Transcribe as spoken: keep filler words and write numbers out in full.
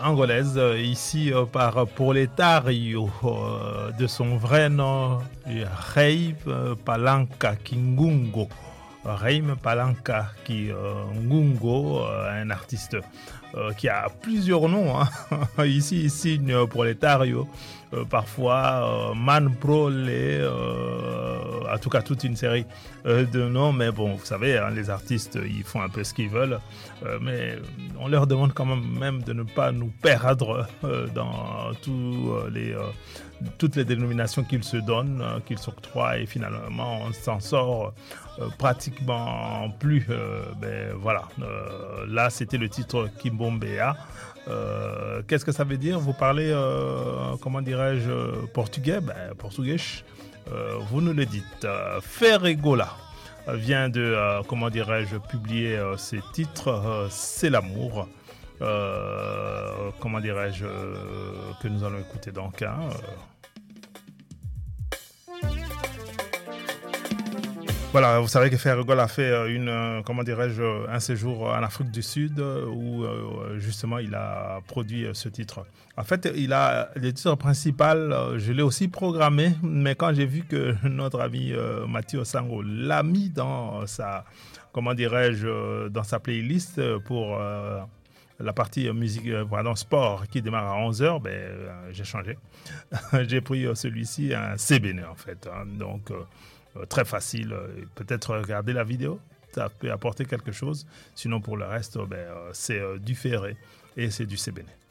angolaise, ici euh, par Proletario, euh, de son vrai nom, Reim Palanca Kingungo. Reim Palanca Kingungo, euh, un artiste euh, qui a plusieurs noms. Hein. Ici, il signe Proletario, euh, parfois euh, Man Prole, euh, en tout cas toute une série euh, de noms. Mais bon, vous savez, hein, les artistes, ils font un peu ce qu'ils veulent. Euh, mais on leur demande quand même, même de ne pas nous perdre euh, dans tous les, euh, toutes les dénominations qu'ils se donnent, euh, qu'ils s'octroient. Et finalement, on s'en sort euh, pratiquement plus. Euh, ben, voilà. Euh, là, c'était le titre Kimbombea. Euh, qu'est-ce que ça veut dire? Vous parlez, euh, comment dirais-je, portugais? Ben, portugais, euh, vous nous le dites. Euh, Ferregola vient de, euh, comment dirais-je, publier euh, ses titres. Euh, C'est l'amour. Euh, comment dirais-je, euh, que nous allons écouter donc. Hein, euh. Voilà, vous savez que Ferregola a fait une, comment dirais-je, un séjour en Afrique du Sud où justement il a produit ce titre. En fait, il a le titre principal, je l'ai aussi programmé, mais quand j'ai vu que notre ami euh, Mathieu Sango l'a mis dans sa, comment dirais-je, dans sa playlist pour euh, la partie musique, pardon, sport qui démarre à onze heures, ben, euh, j'ai changé. J'ai pris celui-ci, un C B N en fait. Hein, donc, euh, Euh, très facile, euh, peut-être regarder la vidéo, ça peut apporter quelque chose. Sinon, pour le reste, ben, euh, c'est euh, du ferré et c'est du C B N.